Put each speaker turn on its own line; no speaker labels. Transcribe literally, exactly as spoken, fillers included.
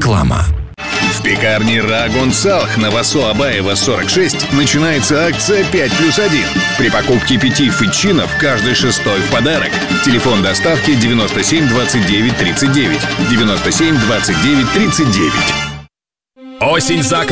Реклама.
В пекарне Рагун Салх на Васо Абаева сорок шесть начинается акция пять плюс один. При покупке пяти фетчинов каждый шестой в подарок. Телефон доставки девяносто семь двадцать девять тридцать девять. девяносто семь двадцать девять тридцать девять.
Осень за окном.